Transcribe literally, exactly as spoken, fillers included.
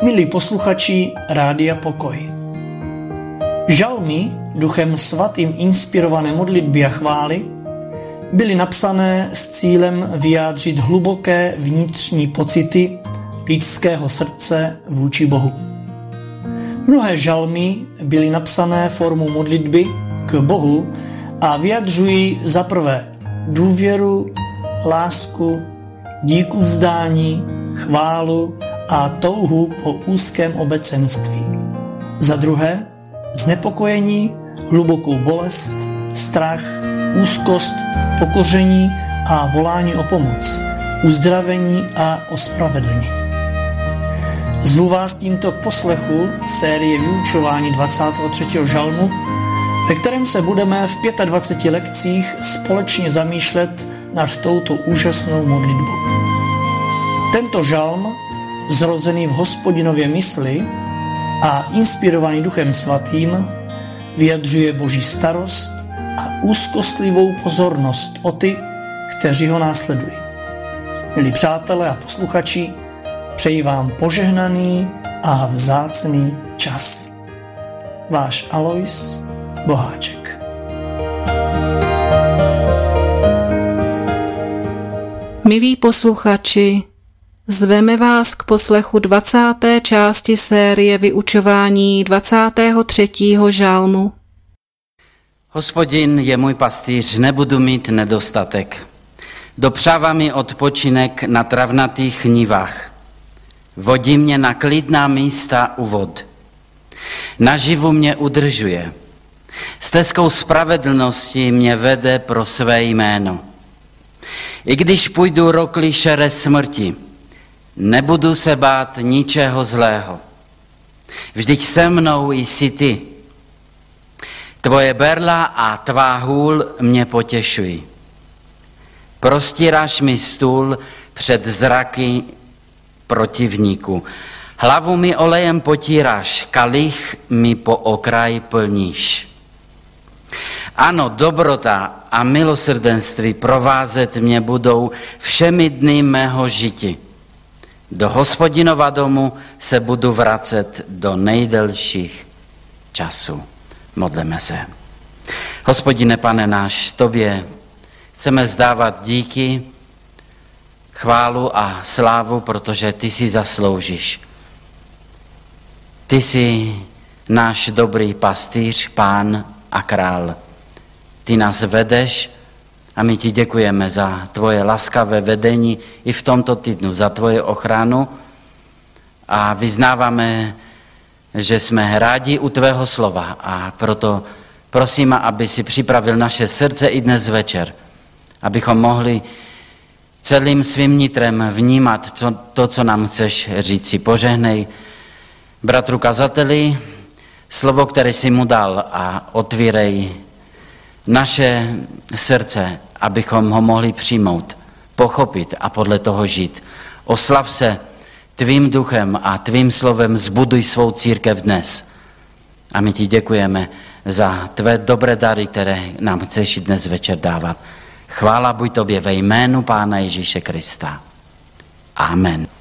Milí posluchači Rádia Pokoj. Žalmy, Duchem Svatým inspirované modlitby a chvály, byly napsané s cílem vyjádřit hluboké vnitřní pocity lidského srdce vůči Bohu. Mnohé žalmy byly napsané formou modlitby k Bohu a vyjadřují za prvé důvěru, lásku, díku vzdání, chválu a touhu po úzkém obecenství. Za druhé znepokojení, hlubokou bolest, strach, úzkost, pokoření a volání o pomoc, uzdravení a ospravedlnění. Zvu vás tímto k poslechu série vyučování dvacátého třetího žalmu, ve kterém se budeme v dvaceti pěti lekcích společně zamýšlet nad touto úžasnou modlitbou. Tento žalm, zrozený v Hospodinově mysli a inspirovaný Duchem Svatým, vyjadřuje Boží starost a úzkostlivou pozornost o ty, kteří ho následují. Milí přátelé a posluchači, přeji vám požehnaný a vzácný čas. Váš Alois Boháček. Milí posluchači, zveme vás k poslechu dvacáté části série vyučování dvacátého třetího žalmu. Hospodin je můj pastýř, nebudu mít nedostatek. Dopřává mi odpočinek na travnatých nivách. Vodí mě na klidná místa u vod. Naživu mě udržuje. Stezkou spravedlnosti mě vede pro své jméno. I když půjdu rokli šere smrti, nebudu se bát ničeho zlého. Vždyť se mnou jsi ty. Tvoje berla a tvá hůl mě potěšují. Prostíráš mi stůl před zraky protivníků. Hlavu mi olejem potíráš, kalich mi po okraj plníš. Ano, dobrota a milosrdenství provázet mě budou všemi dny mého žití. Do Hospodinova domu se budu vracet do nejdelších časů. Modleme se. Hospodine, Pane náš, tobě chceme vzdávat díky, chválu a slávu, protože ty si zasloužíš. Ty jsi náš dobrý pastýř, pán a král. Ty nás vedeš a my ti děkujeme za tvoje laskavé vedení i v tomto týdnu, za tvoje ochranu a vyznáváme, že jsme rádi u tvého slova a proto prosím, aby si připravil naše srdce i dnes večer, abychom mohli celým svým nitrem vnímat co, to, co nám chceš říci. Požehnej bratru kazateli slovo, které jsi mu dal a otvírej naše srdce, abychom ho mohli přijmout, pochopit a podle toho žít. Oslav se tvým duchem a tvým slovem zbuduj svou církev dnes. A my ti děkujeme za tvé dobré dary, které nám chceš dnes večer dávat. Chvála buď tobě ve jménu Pána Ježíše Krista. Amen.